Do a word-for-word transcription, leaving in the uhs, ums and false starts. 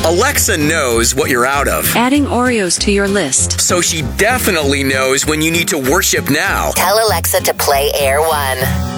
Alexa knows what you're out of. Adding Oreos to your list. So she definitely knows when you need to worship now. Tell Alexa to play Air One.